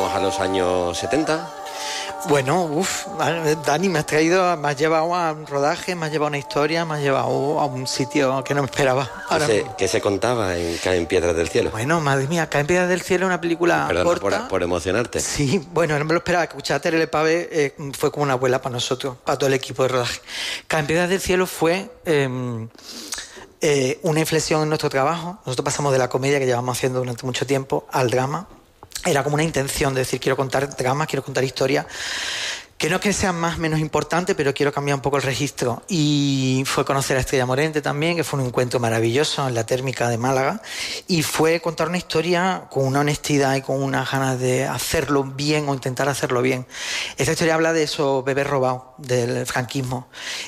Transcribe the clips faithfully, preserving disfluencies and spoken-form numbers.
irnos a los años setenta. Bueno, uff, Dani, me has traído, me has llevado a un rodaje, me has llevado a una historia, me has llevado a un sitio que no me esperaba. Ahora ¿Qué, se, ¿Qué se contaba en Caen Piedras del Cielo? Bueno, madre mía, Caen Piedras del Cielo es una película Perdona corta. Por, por emocionarte. Sí, bueno, no me lo esperaba. Escuchar a Terele Pave eh, fue como una abuela para nosotros, para todo el equipo de rodaje. Caen Piedras del Cielo fue eh, eh, una inflexión en nuestro trabajo. Nosotros pasamos de la comedia que llevamos haciendo durante mucho tiempo al drama. Era como una intención de decir, quiero contar dramas, quiero contar historias, que no es que sean más o menos importantes, pero quiero cambiar un poco el registro. Y fue conocer a Estrella Morente también, que fue un encuentro maravilloso en la Térmica de Málaga, y fue contar una historia con una honestidad y con unas ganas de hacerlo bien o intentar hacerlo bien. Esta historia habla de esos bebés robados del franquismo,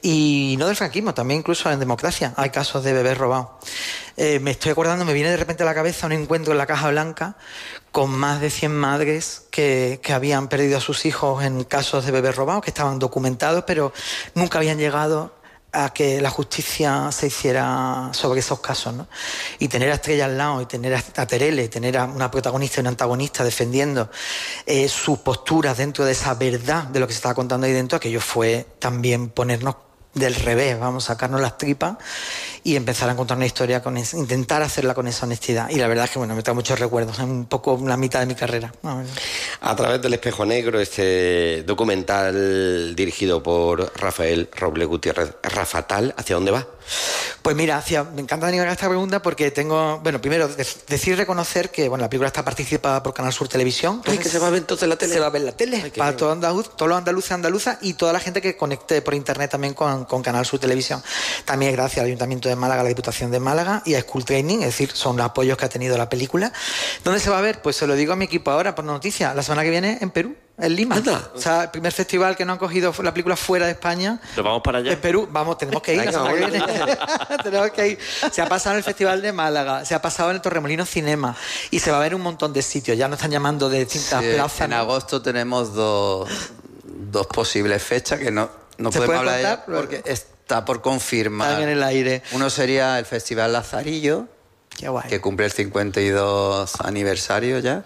y no del franquismo, también incluso en democracia hay casos de bebés robados. Eh, me estoy acordando, me viene de repente a la cabeza un encuentro en la Caja Blanca con más de cien madres que, que habían perdido a sus hijos en casos de bebés robados, que estaban documentados, pero nunca habían llegado a que la justicia se hiciera sobre esos casos, ¿no? Y tener a Estrella al lado, y tener a Terele, y tener a una protagonista y una antagonista defendiendo eh, sus posturas dentro de esa verdad de lo que se estaba contando ahí dentro, aquello fue también ponernos del revés, vamos a sacarnos las tripas y empezar a contar una historia, con es, intentar hacerla con esa honestidad. Y la verdad es que bueno, me trae muchos recuerdos, es un poco la mitad de mi carrera. A través del Espejo Negro, este documental dirigido por Rafael Robles Gutiérrez, Rafatal, ¿hacia dónde va? Pues mira, hacia, me encanta venir a esta pregunta porque tengo, bueno, primero decir, reconocer que bueno, la película está participada por Canal Sur Televisión. Ay, que se va a ver entonces en la tele. Se va a ver en la tele, Ay, para todo andaluz, todos los andaluces andaluzas y toda la gente que conecte por internet también con, con Canal Sur Televisión. También gracias al Ayuntamiento de Málaga, a la Diputación de Málaga y a School Training, es decir, son los apoyos que ha tenido la película. ¿Dónde se va a ver? Pues se lo digo a mi equipo ahora por noticia, la semana que viene en Perú. En Lima. Anda. O sea, el primer festival que no han cogido la película fuera de España. ¿Pero vamos para allá? En Perú. Vamos, tenemos que ir. Venga, la semana que viene. Tenemos que ir. Se ha pasado en el Festival de Málaga, se ha pasado en el Torremolinos Cinema y se va a ver un montón de sitios. Ya nos están llamando de distintas sí, plazas. En agosto tenemos dos, dos posibles fechas que no, no ¿Se podemos puede hablar de contar? ellas porque está por confirmar. Están en el aire. Uno sería el Festival Lazarillo, Qué guay. que cumple el cincuenta y dos aniversario ya,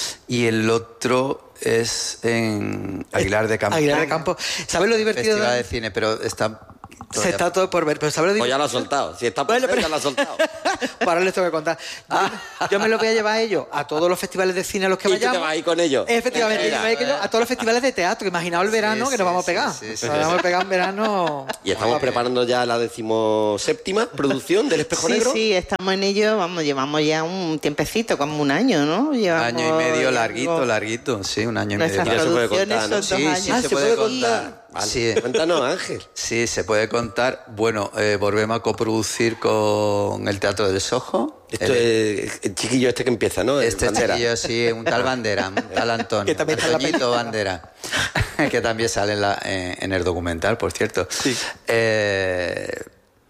y el otro es en Aguilar de Campo. Aguilar de Campo. ¿Sabes lo divertido? Festival de... de cine, pero está... Se está todo por ver, pero ¿sabes lo Pues divertido? ya lo ha soltado. Si está por Bueno, ver, pero- ya lo ha soltado. Para les tengo que contar. Yo, yo me lo voy a llevar a ellos, a todos los festivales de cine a los que Y tú te vayamos. vas a ir con ellos. Efectivamente, Mira. yo me voy a ir a todos los festivales de teatro. Imaginaos el verano Sí, que nos sí, vamos a sí, pegar. sí, sí, nos vamos a pegar en verano. Y estamos preparando ya la decimoséptima producción del Espejo Sí, Negro. sí, estamos en ello, vamos, llevamos ya un tiempecito, como un año, ¿no? Un Llevamos año y medio algo- larguito, larguito, sí, un año y medio. Nuestras Ya se puede producciones contar, ¿no? son Sí, dos sí, años. se ¿se puede puede contar. contar? Vale. Sí. Cuéntanos, Ángel. Sí, se puede contar. Bueno, eh, volvemos a coproducir con el Teatro del Sojo. Esto El- es el chiquillo este que empieza, ¿no? El Este Bandera. chiquillo, sí, un tal Bandera, un tal Antonio. Que también está en la Antoñito Bandera. Que también sale en, la- en- en el documental, por cierto. Sí. Eh,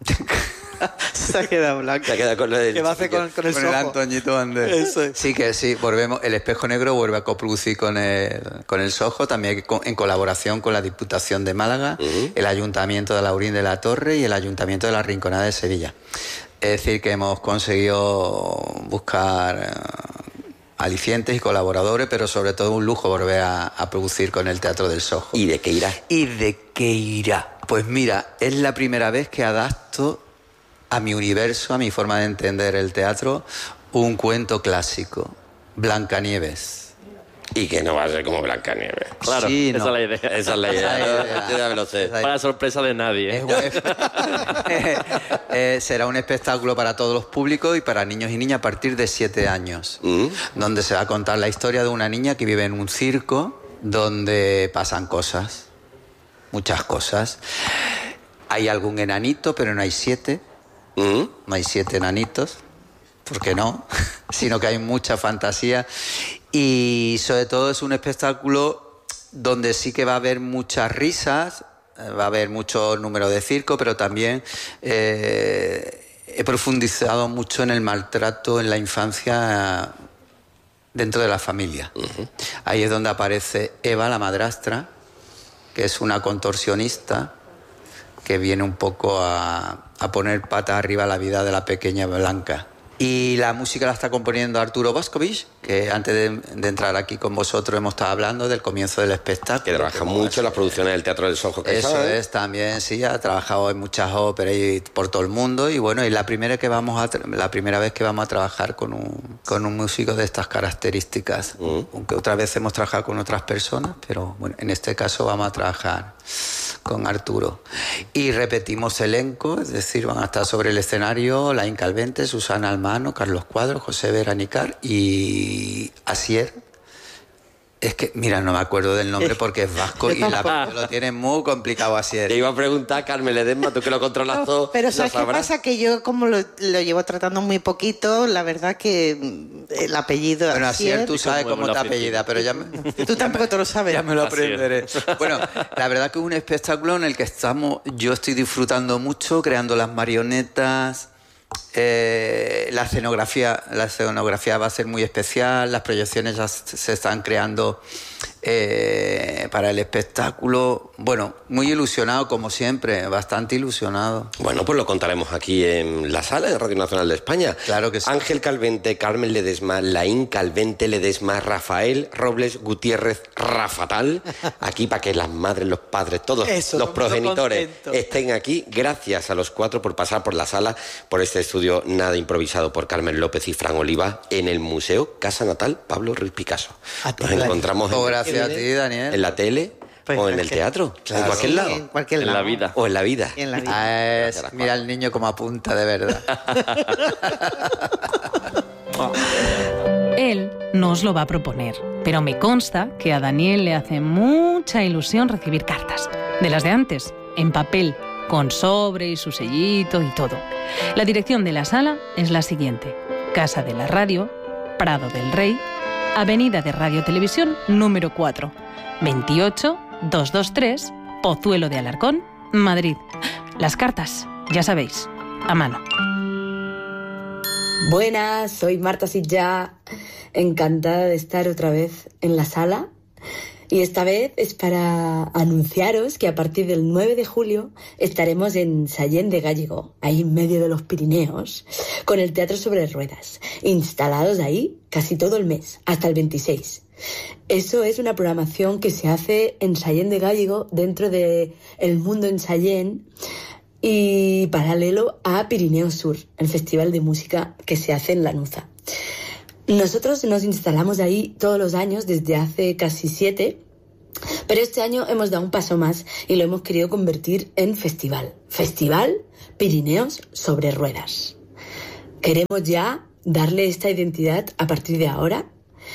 Se ha quedado blanco. Se ha quedado con lo del ¿Qué va a hacer con, con el con el sojo? Antoñito Bandera. Eso es. Sí, que sí, volvemos. El Espejo Negro vuelve a coproducir con el, con el Sojo, también con- en colaboración con la Diputación de Málaga, Uh-huh. el Ayuntamiento de Laurín de la Torre y el Ayuntamiento de la Rinconada de Sevilla. Es decir, que hemos conseguido buscar eh, alicientes y colaboradores, pero sobre todo un lujo volver a, a producir con el Teatro del Sojo. ¿Y de qué irá? ¿Y de qué irá? Pues mira, es la primera vez que adapto a mi universo, a mi forma de entender el teatro, un cuento clásico, Blancanieves. Y que no va a ser como Blancanieves. Claro, Sí, esa no. es la idea. Esa es la idea. ¿no? Yo ya me lo sé. Esa- Para sorpresa de nadie. Es ¿eh? un- Eh, será un espectáculo para todos los públicos y para niños y niñas a partir de siete años, Mm. donde se va a contar la historia de una niña que vive en un circo donde pasan cosas, muchas cosas. Hay algún enanito, pero no hay siete, Mm. no hay siete enanitos, ¿por qué no? Sino que hay mucha fantasía y sobre todo es un espectáculo donde sí que va a haber muchas risas, eh, va a haber mucho número de circo, pero también eh, he profundizado mucho en el maltrato en la infancia dentro de la familia. Uh-huh. Ahí es donde aparece Eva, la madrastra, que es una contorsionista que viene un poco a, a poner patas arriba a la vida de la pequeña Blanca. Y la música la está componiendo Arturo Boscovich, que antes de, de entrar aquí con vosotros hemos estado hablando del comienzo del espectáculo. Que trabaja mucho en las producciones del Teatro del Sojo. Eso Caixa, ¿eh? es, también, sí, ha trabajado en muchas óperas y por todo el mundo. Y bueno, es la primera que vamos a la primera vez que vamos a trabajar con un, con un músico de estas características. Mm. Aunque otra vez hemos trabajado con otras personas, pero bueno, en este caso vamos a trabajar con Arturo. Y repetimos elenco, es decir, van a estar sobre el escenario Laín Calvente, Susana Almano, Carlos Cuadro, José Veranicar y Asier. Es que, mira, no me acuerdo del nombre porque es vasco y la, lo tiene muy complicado Asier. Te iba a preguntar, Carmen Ledesma, tú que lo controlas todo. No, pero ¿sabes qué pasa? Que yo, como lo, lo llevo tratando muy poquito, la verdad que el apellido... Bueno, Asier, tú sabes cómo te apellida, pero ya me, Tú tampoco te lo sabes. Ya me lo aprenderé. Bueno, la verdad que es un espectáculo en el que estamos, yo estoy disfrutando mucho, creando las marionetas... Eh, la escenografía la escenografía va a ser muy especial, las proyecciones ya se están creando eh, para el espectáculo. Bueno, muy ilusionado como siempre, bastante ilusionado. Bueno, pues lo contaremos aquí en la sala de Radio Nacional de España. Claro que sí. Ángel Calvente, Carmen Ledesma, Laín Calvente Ledesma, Rafael Robles Gutiérrez Rafatal, aquí para que las madres, los padres, todos Eso, los progenitores estén aquí. Gracias a los cuatro por pasar por la sala, por este estudio nada improvisado por Carmen López y Fran Oliva en el Museo Casa Natal Pablo Ruiz Picasso. Nos encontramos oh, gracias a ti, Daniel. en la tele pues o en el teatro, claro, en cualquier lado. En cualquier lado. lado. En la vida. O en la vida. En la vida. Ah, es, mira al niño como apunta, de verdad. Él no os lo va a proponer, pero me consta que a Daniel le hace mucha ilusión recibir cartas, de las de antes, en papel, con sobre y su sellito y todo. La dirección de la sala es la siguiente: Casa de la Radio, Prado del Rey, Avenida de Radio Televisión número cuatro, veintiocho mil doscientos veintitrés, Pozuelo de Alarcón, Madrid. Las cartas, ya sabéis, a mano. Buenas, soy Marta Sitjà, encantada de estar otra vez en la sala. Y esta vez es para anunciaros que a partir del nueve de julio estaremos en Sallent de Gállego, ahí en medio de los Pirineos, con el Teatro sobre Ruedas, instalados ahí casi todo el mes, hasta el veintiséis. Eso es una programación que se hace en Sallent de Gállego, dentro de El Mundo en Sallent, y paralelo a Pirineo Sur, el festival de música que se hace en Lanuza. Nosotros nos instalamos ahí todos los años desde hace casi siete, pero este año hemos dado un paso más y lo hemos querido convertir en festival. Festival Pirineos sobre Ruedas. Queremos ya darle esta identidad a partir de ahora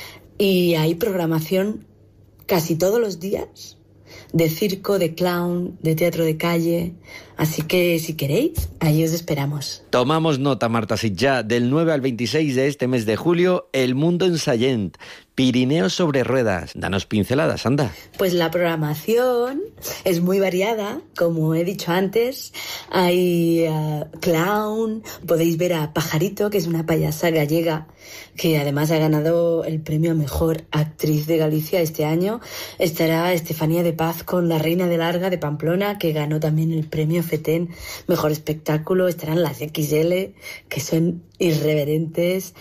y hay programación casi todos los días de circo, de clown, de teatro de calle. Así que, si queréis, ahí os esperamos. Tomamos nota, Marta Sitjà. Del nueve al veintiséis de este mes de julio, El Mundo en Sallent, Pirineos sobre Ruedas. Danos pinceladas, anda. Pues la programación es muy variada, como he dicho antes. Hay uh, clown, podéis ver a Pajarito, que es una payasa gallega, que además ha ganado el premio a Mejor Actriz de Galicia este año. Estará Estefanía de Paz con La Reina de Larga de Pamplona, que ganó también el premio FETEN Mejor Espectáculo. Estarán las equis ele, que son irreverentes.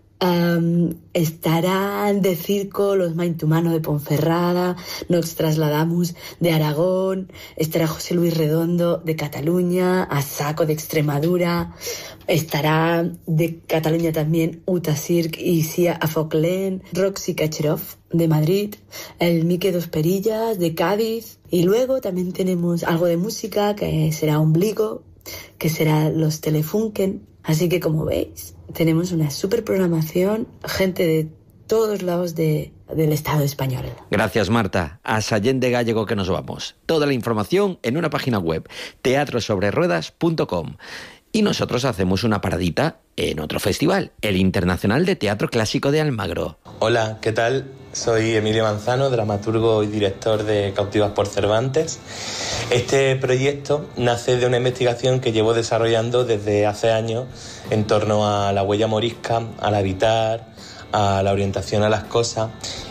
Um, estarán de circo los Maintumano de Ponferrada, Nos Trasladamos de Aragón, estará José Luis Redondo de Cataluña, a Saco de Extremadura, estará de Cataluña también Uta Circ y Sia Afoclén, Roxy Kacherov de Madrid, el Mique Dos Perillas de Cádiz, y luego también tenemos algo de música que será Ombligo, que será Los Telefunken. Así que, como veis, tenemos una super programación, gente de todos lados de, del Estado español. Gracias, Marta. A Sallent de Gállego que nos vamos. Toda la información en una página web, teatro sobre ruedas punto com. Y nosotros hacemos una paradita en otro festival, el Internacional de Teatro Clásico de Almagro. Hola, ¿qué tal? Soy Emilio Manzano, dramaturgo y director de Cautivas por Cervantes. Este proyecto nace de una investigación que llevo desarrollando desde hace años en torno a la huella morisca, al habitar, a la orientación a las cosas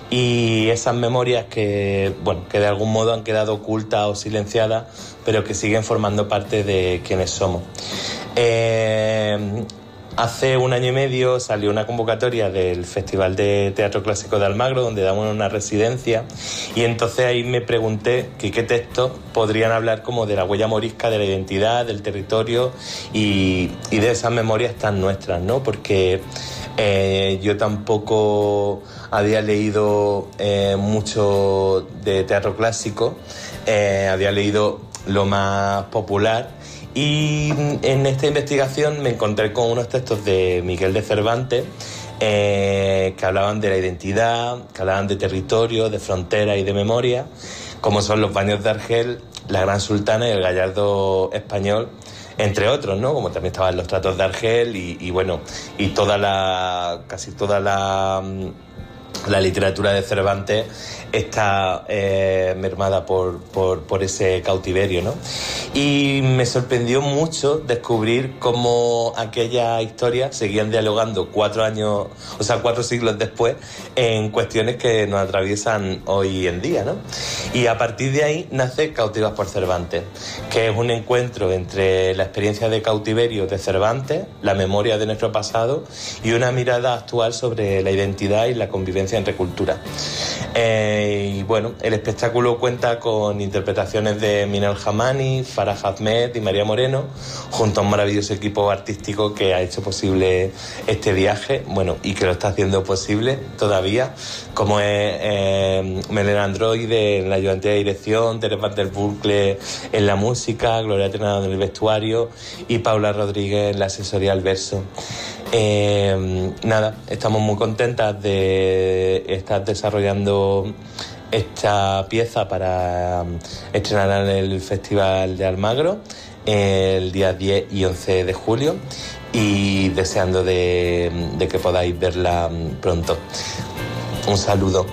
y esas memorias que, bueno, que de algún modo han quedado ocultas o silenciadas, pero que siguen formando parte de quienes somos. Eh, hace un año y medio salió una convocatoria del Festival de Teatro Clásico de Almagro, donde damos una residencia, y entonces ahí me pregunté que qué textos podrían hablar como de la huella morisca, de la identidad, del territorio y, y de esas memorias tan nuestras, ¿no? Porque eh, yo tampoco había leído eh, mucho de teatro clásico, eh, había leído lo más popular, y en esta investigación me encontré con unos textos de Miguel de Cervantes eh, que hablaban de la identidad, que hablaban de territorio, de frontera y de memoria, como son los baños de Argel, la Gran Sultana y el Gallardo Español, entre otros, ¿no? Como también estaban los tratos de Argel y, y bueno, y toda la, casi toda la, la literatura de Cervantes está eh, mermada por, por, por ese cautiverio, ¿no? Y me sorprendió mucho descubrir cómo aquellas historias seguían dialogando cuatro años, o sea, cuatro siglos después, en cuestiones que nos atraviesan hoy en día, ¿no? Y a partir de ahí nace Cautivas por Cervantes, que es un encuentro entre la experiencia de cautiverio de Cervantes, la memoria de nuestro pasado y una mirada actual sobre la identidad y la convivencia entre culturas. Eh, y bueno, el espectáculo cuenta con interpretaciones de Minal Hamani, Farah Ahmed y María Moreno, junto a un maravilloso equipo artístico que ha hecho posible este viaje, bueno, y que lo está haciendo posible todavía, como es eh, Melena Androide en la ayudantía de dirección, Teres Van der Burkle en la música, Gloria Trenado en el vestuario y Paula Rodríguez en la asesoría al verso. Eh, nada, estamos muy contentas de estar desarrollando esta pieza para estrenarla en el Festival de Almagro el día diez y once de julio y deseando de, de que podáis verla pronto. Un saludo.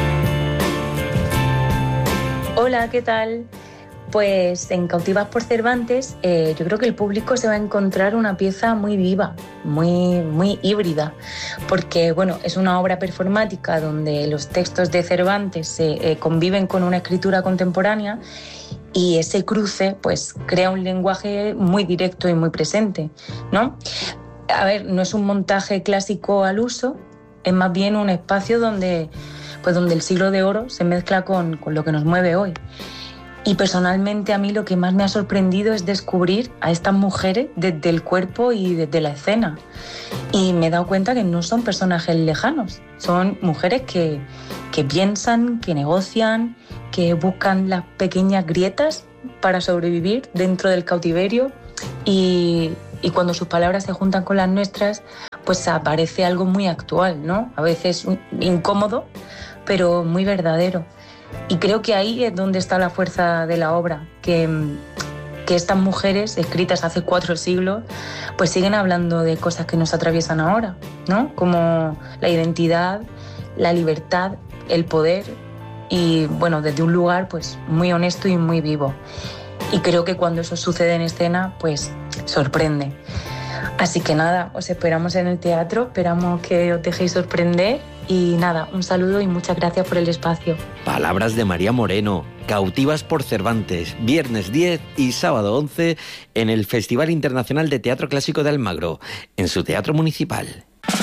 Hola, ¿qué tal? Pues en Cautivas por Cervantes eh, yo creo que el público se va a encontrar una pieza muy viva, muy, muy híbrida, porque bueno, es una obra performática donde los textos de Cervantes se, eh, conviven con una escritura contemporánea y ese cruce pues crea un lenguaje muy directo y muy presente, ¿no? A ver, no es un montaje clásico al uso, es más bien un espacio donde, pues donde el siglo de oro se mezcla con, con lo que nos mueve hoy. Y personalmente a mí lo que más me ha sorprendido es descubrir a estas mujeres desde el cuerpo y desde la escena. Y me he dado cuenta que no son personajes lejanos, son mujeres que, que piensan, que negocian, que buscan las pequeñas grietas para sobrevivir dentro del cautiverio y, y cuando sus palabras se juntan con las nuestras, pues aparece algo muy actual, ¿no? A veces incómodo, pero muy verdadero. Y creo que ahí es donde está la fuerza de la obra, que, que estas mujeres, escritas hace cuatro siglos, pues siguen hablando de cosas que nos atraviesan ahora, ¿no? Como la identidad, la libertad, el poder y, bueno, desde un lugar pues muy honesto y muy vivo. Y creo que cuando eso sucede en escena, pues sorprende. Así que nada, os esperamos en el teatro, esperamos que os dejéis sorprender y nada, un saludo y muchas gracias por el espacio. Palabras de María Moreno, Cautivas por Cervantes, viernes diez y sábado once en el Festival Internacional de Teatro Clásico de Almagro, en su teatro municipal.